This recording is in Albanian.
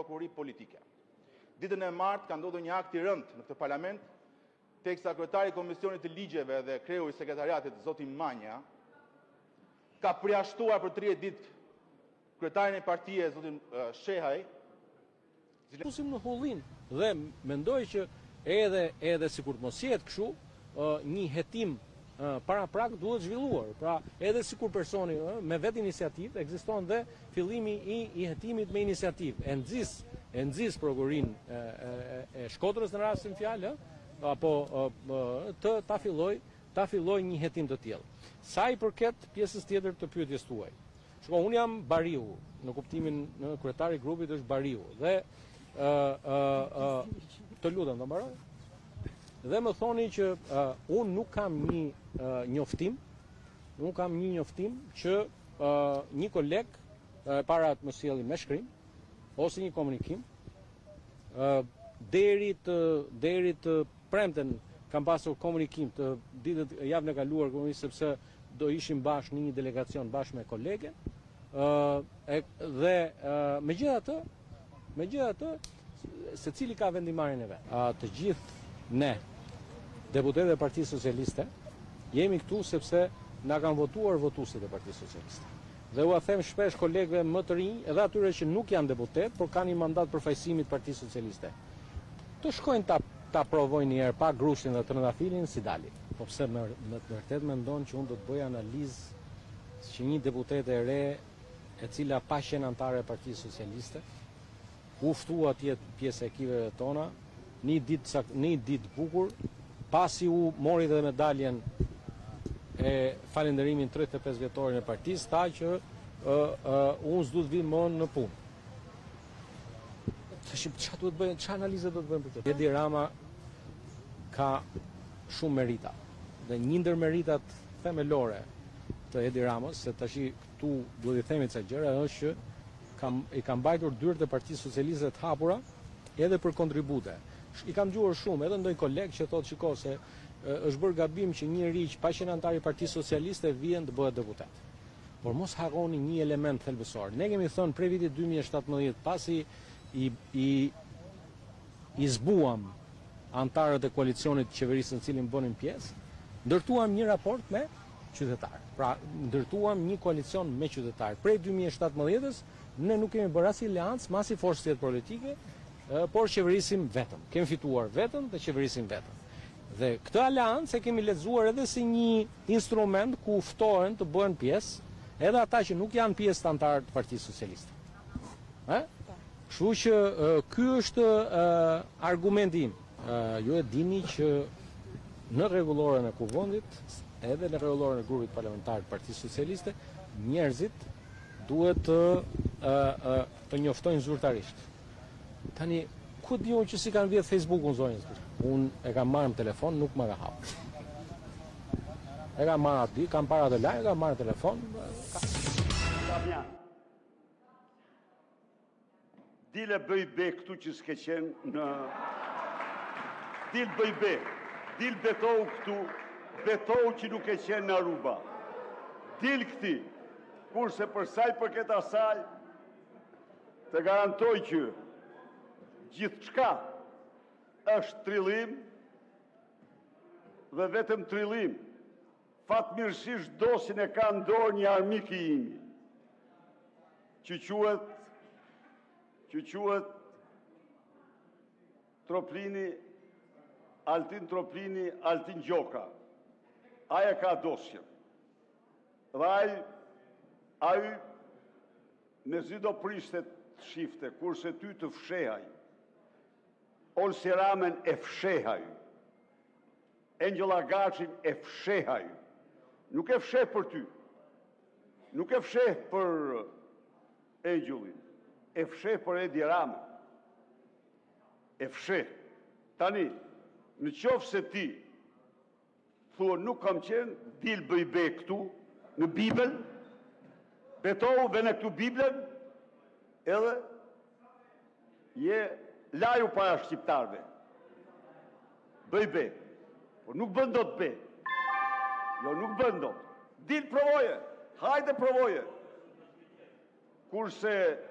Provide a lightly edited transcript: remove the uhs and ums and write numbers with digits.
prokurori politike. Ditën e martë ka ndodhur një akt i rëndë në këtë parlament, teksa kryetari i Komisionit të Ligjeve dhe kreu i sekretariatit, zoti Manja, ka përjashtuar për 30 ditë kryetarin e partije, zotin Shehaj. Pusim në hullin dhe mendoj që edhe sikur të mos jetë kështu, një hetim para prag duhet zhvilluar. Pra edhe sikur personi me vetë iniciativë ekziston dhe fillimi i hetimit me iniciativë. E nxis prokurorin e Shkodrës në rastin fjalë, apo ta filloj një hetim të tillë. Sa i përket pjesës tjetër të pyetjes tuaj. Shko, unë jam Bariu, në kuptimin në kryetari i grupit është Bariu dhe të lutem të mbaroj. Dhe më thoni që unë nuk kam një njoftim që një koleg para të më sjellë me shkrim ose një komunikim deri të premten kam pasur komunikim të ditët javën e kaluar sepse do ishim bashkë në një delegacion bashkë me kolegen dhe megjithatë secili ka vendimarrjen e vet. Të gjithë ne deputetët e Partisë Socialiste jemi këtu sepse na kanë votuar votuesit e Partisë Socialiste. Dhe ua them shpesh kolegëve më të rinj, edhe atyre që nuk janë deputet, por kanë një mandat përfaqësimit Partisë Socialiste. Të shkojnë ta provojnë një herë pa grushin dhe trëndafilin si dali. Po pse me të vërtet mendon që unë do të bëj analizë që një deputete e re e cila pa qenë antare e Partisë Socialiste u ftua atje pjesë e ekipeve tona një ditë bukur, pasi u mori dhe medaljen e falenderimin 35 vjetorin e partisë, tha që unë s'du të vi më në punë. Ç'a analizë do të bëjmë për këtë? Edi Rama ka shumë merita. Dhe një ndër meritat themelore të Edi Ramës, se tash këtu duhet i themi ca gjëra, është që i ka mbajtur dyert e Partisë Socialiste të hapura edhe për kontribute. I kam dëgjuar shumë, edhe ndonjë koleg që thotë shiko se është bërë gabim që një njerëz pa qenë antar i Partisë Socialiste vjen të bëhet deputet. Por mos harroni një element thelbësor. Ne kemi thënë prej vitit 2017, pasi i zbuam antarët e koalicionit të qeverisë në cilin bënim pjesë, ndërtuam një raport me qytetarë. Pra, ndërtuam një koalicion me qytetarë. Prej 2017-s ne nuk kemi bërë as aleancë, as forcë politike, por qeverisim vetëm. Kemi fituar vetëm dhe qeverisim vetëm. Dhe këtë aleancë e kemi lexuar edhe si një instrument ku ftohen të bëhen pjesë edhe ata që nuk janë pjesë të antarë të Partisë Socialiste. Kështu që ky është argumenti im. Ju e dini që në rregulloren e kuvendit, edhe në rregulloren e grupit parlamentar të Partisë Socialiste, njerëzit duhet të njoftojnë zyrtarisht. Tani, ku di unë që si kanë vjetë Facebook-un zonjës? Unë e kam marrë në telefon, nuk më ka hapë. E kam marrë aty, kam para të lajë, kam marrë telefon. Dile bëj be këtu që s'ke qenë në... Dile bëj be, dile betohu këtu, betohu që nuk e qenë në Aruba. Dile këti, kurse për saj për këtë asaj, të garantoj që gjithë qka është trillim dhe vetëm trillim. Fatmirësisht dosin e ka ndorë një armik i imi, që quhet Troplini, Altin Gjoka. Aja ka dosjen. Dhe aj me zi do prishtet shifte, kurse ty të fshehaj. Olsi Ramen e fshehaj. Angela Gacin e fshehaj. Nuk e fsheh për ty. Nuk e fsheh për Angelin. E fsheh për Edi Ramen. E fsheh. Tani, në qofë se ti thua nuk kam qenë, dil bëj be këtu, në Bibel, betohu vene këtu Bibelen, edhe je laju para shqiptarve. Bëj be. Por nuk bëndot be. Jo, nuk bëndot. Dil provoje. Hajde provoje. Kurse